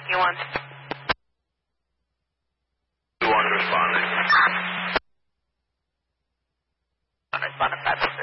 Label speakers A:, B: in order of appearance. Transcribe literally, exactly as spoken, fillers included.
A: You want?
B: You want to respond?
A: Respond to five oh six.